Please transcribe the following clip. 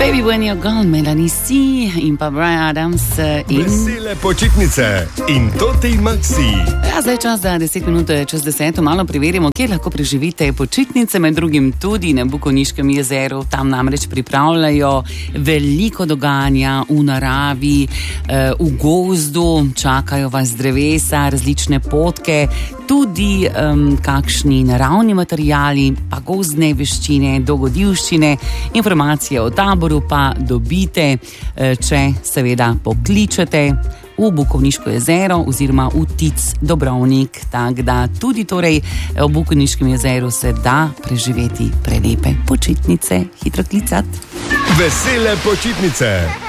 Baby When You're Gone, Melanie C. in pa Bryan Adams in... Vesele počitnice in Toti Maxi. Ja, zdaj čas za 10 minut čez 10. Malo preverimo, kje lahko preživite počitnice, med drugim tudi na Bukovniškem jezeru. Tam namreč pripravljajo veliko dogajanja v naravi, v gozdu, čakajo vas drevesa, različne potke, tudi kakšni naravni materiali, pa gozdne veščine, dogodivščine. Informacije o taboru pa dobite, če seveda pokličete v Bukovniško jezero oziroma v Tic Dobrovnik. Tako da tudi torej v Bukovniškem jezeru se da preživeti prelepe počitnice. Hitro klicati. Vesele počitnice.